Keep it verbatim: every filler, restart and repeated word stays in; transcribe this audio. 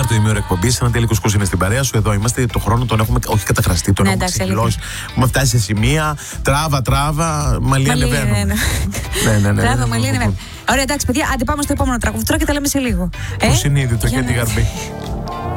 τέταρτο ημίωρο εκπομπή. Ένα τέλειο κουσκούς είναι στην παρέα σου. Εδώ είμαστε. Το χρόνο τον έχουμε όχι καταχραστεί, τον Ναι, έχουμε εντάξει, ξυλώσει. Έχουμε φτάσει σε σημεία. Τράβα, τράβα. Μαλλί ανεβαίνουν. ναι, ναι. Ναι, ναι, ναι. Τράβα, μαλλί ανεβαίνουν. Ωραία, εντάξει, παιδιά, άντε πάμε στο επόμενο τραγούδι τώρα και τα λέμε σε λίγο. Το συνείδητο και τη γαρμπή.